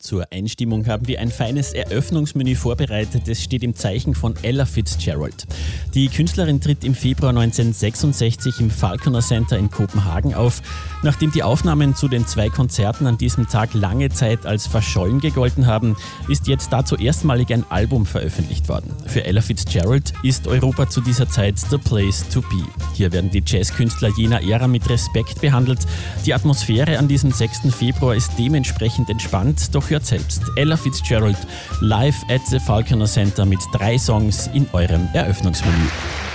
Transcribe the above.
Zur Einstimmung haben wir ein feines Eröffnungsmenü vorbereitet. Es steht im Zeichen von Ella Fitzgerald. Die Künstlerin tritt im Februar 1966 im Falconer Center in Kopenhagen auf. Nachdem die Aufnahmen zu den 2 Konzerten an diesem Tag lange Zeit als verschollen gegolten haben, ist jetzt dazu erstmalig ein Album veröffentlicht worden. Für Ella Fitzgerald ist Europa zu dieser Zeit the place to be. Hier werden die Jazzkünstler jener Ära mit Respekt behandelt. Die Atmosphäre an diesem 6. Februar ist dementsprechend entspannt, doch hört selbst. Ella Fitzgerald live at the Falconer Center mit 3 Songs in eurem Eröffnungsmenü.